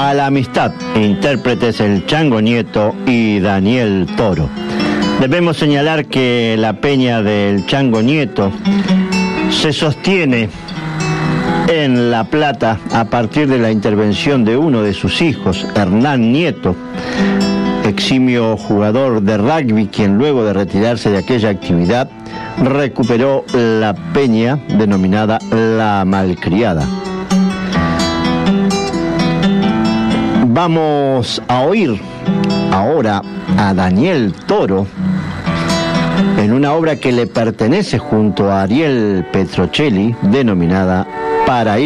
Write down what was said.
a la amistad, intérpretes El Chango Nieto y Daniel Toro. Debemos señalar que la peña del Chango Nieto se sostiene en La Plata a partir de la intervención de uno de sus hijos, Hernán Nieto, eximio jugador de rugby, quien luego de retirarse de aquella actividad recuperó la peña denominada La Malcriada. Vamos a oír ahora a Daniel Toro en una obra que le pertenece junto a Ariel Petrocelli, denominada Paraíso.